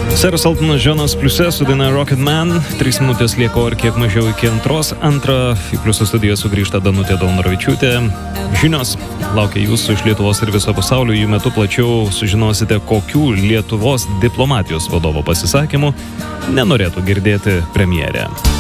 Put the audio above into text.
Seras Eltonas Džonas pliuse su daina Rocket Man. 3 minutės lieko ar kiek mažiau iki antros. Antrą į pliusų studiją sugrįžta Danutė Daunoravičiūtė. Žinios laukia jūsų iš Lietuvos ir viso pasaulio. Jų metu plačiau sužinosite, kokių Lietuvos diplomatijos vadovo pasisakymų nenorėtų girdėti premjerė.